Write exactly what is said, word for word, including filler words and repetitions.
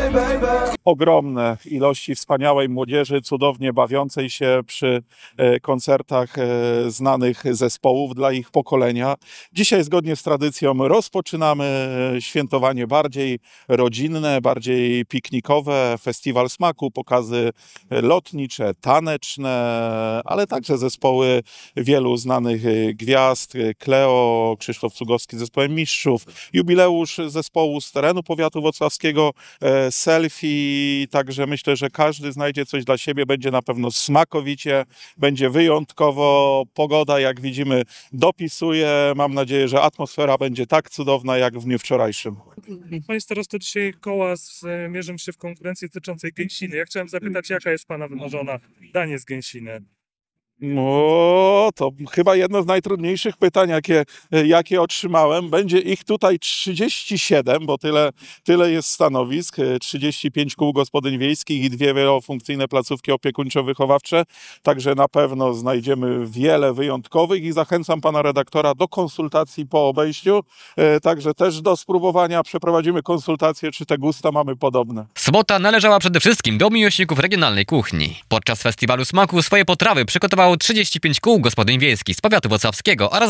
Ogromne ilości wspaniałej młodzieży, cudownie bawiącej się przy e, koncertach e, znanych zespołów dla ich pokolenia. Dzisiaj zgodnie z tradycją rozpoczynamy e, świętowanie bardziej rodzinne, bardziej piknikowe, festiwal smaku, pokazy lotnicze, taneczne, ale także zespoły wielu znanych e, gwiazd, Kleo, Krzysztof Cugowski z zespołem Mistrzów, jubileusz zespołu z terenu powiatu wrocławskiego, e, Selfie. Także myślę, że każdy znajdzie coś dla siebie, będzie na pewno smakowicie, będzie wyjątkowo, pogoda jak widzimy dopisuje, mam nadzieję, że atmosfera będzie tak cudowna jak w dniu wczorajszym. Państwo teraz to dzisiaj koła z, e, mierzą się w konkurencji dotyczącej gęsiny. Ja chciałem zapytać, jaka jest Pana wymarzona danie z gęsiny? No, to chyba jedno z najtrudniejszych pytań, jakie, jakie otrzymałem. Będzie ich tutaj trzydzieści siedem, bo tyle, tyle jest stanowisk, trzydzieści pięć kół gospodyń wiejskich i dwie wielofunkcyjne placówki opiekuńczo-wychowawcze. Także na pewno znajdziemy wiele wyjątkowych i zachęcam pana redaktora do konsultacji po obejściu. Także też do spróbowania przeprowadzimy konsultacje, czy te gusta mamy podobne. Sobota należała przede wszystkim do miłośników regionalnej kuchni. Podczas festiwalu smaku swoje potrawy przygotowało trzydzieści pięć kół gospodyń wiejskich z powiatu wrocławskiego oraz